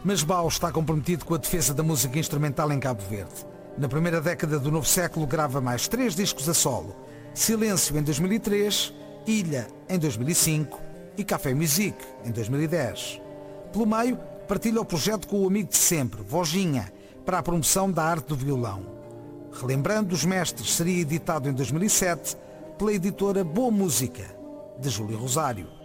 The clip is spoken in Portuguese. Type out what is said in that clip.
Mas Bau está comprometido com a defesa da música instrumental em Cabo Verde. Na primeira década do novo século grava mais 3 discos a solo: Silêncio em 2003, Ilha em 2005 e Café Music em 2010. Pelo meio, partilha o projeto com o amigo de sempre, Vojinha, para a promoção da arte do violão. Relembrando os Mestres seria editado em 2007 pela editora Boa Música, de Júlio Rosário.